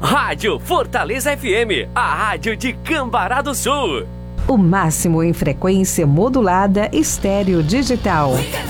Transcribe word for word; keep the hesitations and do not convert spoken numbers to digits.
Rádio Fortaleza F M, a rádio de Cambará do Sul. O máximo em frequência modulada estéreo digital.